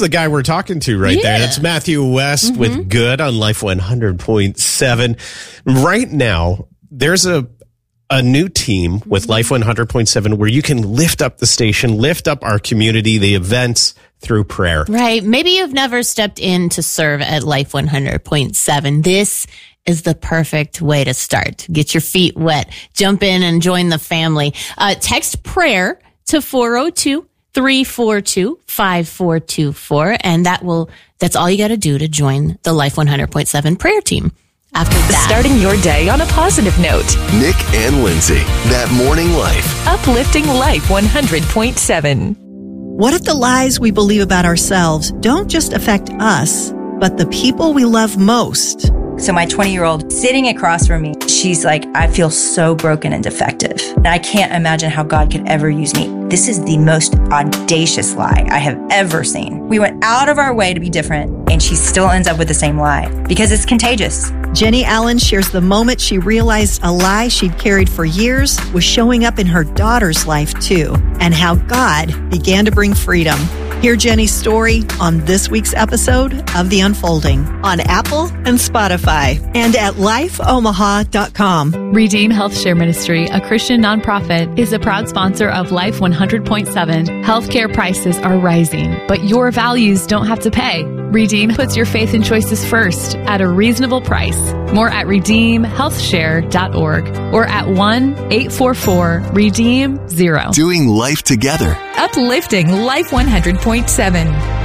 the guy we're talking to right there. That's Matthew West with Good on Life 100.7. Right now, there's a new team with Life 100.7 where you can lift up the station, lift up our community, the events through prayer. Right. Maybe you've never stepped in to serve at Life 100.7. This is the perfect way to start. Get your feet wet, jump in and join the family. Text prayer to 402-342-5424. And that's all you got to do to join the Life 100.7 prayer team. After that, starting your day on a positive note. Nick and Lindsay, That Morning Life. Uplifting Life 100.7. What if the lies we believe about ourselves don't just affect us, but the people we love most? So my 20-year-old sitting across from me, she's like, I feel so broken and defective. And I can't imagine how God could ever use me. This is the most audacious lie I have ever seen. We went out of our way to be different, and she still ends up with the same lie because it's contagious. Jenny Allen shares the moment she realized a lie she'd carried for years was showing up in her daughter's life too, and how God began to bring freedom. Hear Jenny's story on this week's episode of The Unfolding on Apple and Spotify and at lifeomaha.com. Redeem Health Share Ministry, a Christian nonprofit, is a proud sponsor of Life 100.7. Healthcare prices are rising, but your values don't have to pay. Redeem puts your faith and choices first at a reasonable price. More at redeemhealthshare.org or at 1-844-REDEEM-0. Doing life together. Uplifting Life 100.7.